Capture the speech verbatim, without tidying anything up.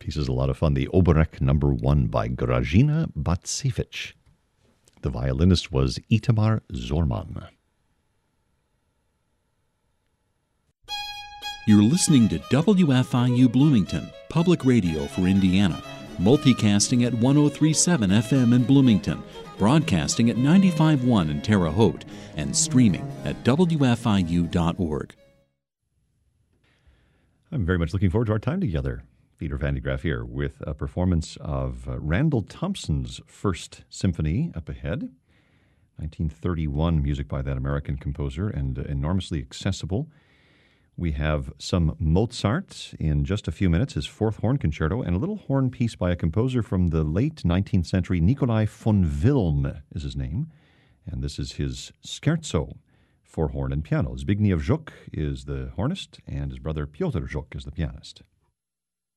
piece is a lot of fun. The Oberek Number One by Grażyna Bacevich. The violinist was Itamar Zorman. You're listening to W F I U Bloomington, public radio for Indiana, multicasting at one oh three point seven F M in Bloomington, broadcasting at ninety-five point one in Terre Haute, and streaming at W F I U dot org. I'm very much looking forward to our time together. Peter Van de Graaff here with a performance of uh, Randall Thompson's First Symphony up ahead. nineteen thirty-one music by that American composer, and uh, enormously accessible. We have some Mozart in just a few minutes, his Fourth Horn Concerto, and a little horn piece by a composer from the late nineteenth century. Nikolai von Wilm is his name, and this is his Scherzo for horn and piano. Zbigniew Żuk is the hornist, and his brother Piotr Żuk is the pianist.